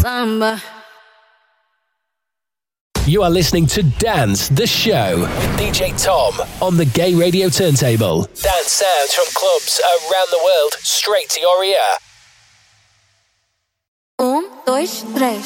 samba. You are listening to Dance the Show with DJ Tom on the Gay Radio Turntable. Dance sounds from clubs around the world straight to your ear. 1, 2, 3.